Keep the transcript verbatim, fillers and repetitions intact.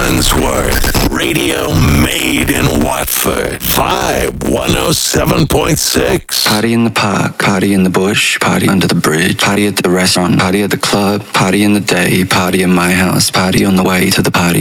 Wandsworth. Radio made in Watford. Vibe one oh seven point six. Party in the park, party in the bush, party under the bridge, party at the restaurant, party at the club, party in the day, party in my house, party on the way to the party.